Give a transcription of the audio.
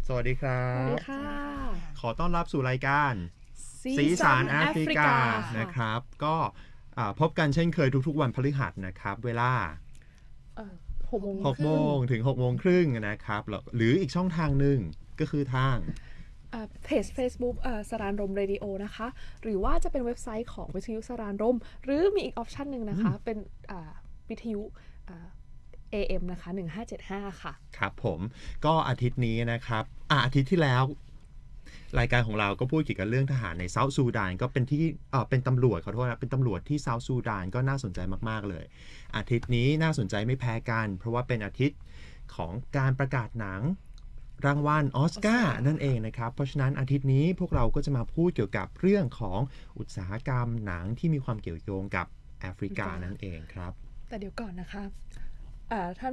สวัสดีครัสวัสดีบค่ะขอต้อนรับสู่รายการสีสันแอฟริกานะครับก็พบกันเช่นเคยทุกๆวันพฤหัสนะครับเวลา6 โมงถึง6 โมงครึ่งนะครับหรืออีกช่องทางหนึ่งก็คือทางเพจ Facebook สรานรมเรดิโอนะคะหรือว่าจะเป็นเว็บไซต์ของวิทยุสรานรมหรือมีอีกออปชันหนึ่งนะคะเป็นวิทยุAM นะคะ1575ค่ะครับผมก็อาทิตย์นี้นะครับอาทิตย์ที่แล้วรายการของเราก็พูดเกี่ยวกับเรื่องทหารในเซาท์ซูดานก็เป็นที่เป็นตำรวจขอโทษนะเป็นตำรวจที่เซาท์ซูดานก็น่าสนใจมากๆเลยอาทิตย์นี้น่าสนใจไม่แพ้กันเพราะว่าเป็นอาทิตย์ของการประกาศหนังรางวัลออสการ์นั่นเองนะครับเพราะฉะนั้นอาทิตย์นี้พวกเราก็จะมาพูดเกี่ยวกับเรื่องของอุตสาหกรรมหนังที่มีความเกี่ยวโยงกับแอฟริกานั่นเองครับแต่เดี๋ยวก่อนนะคะท่าน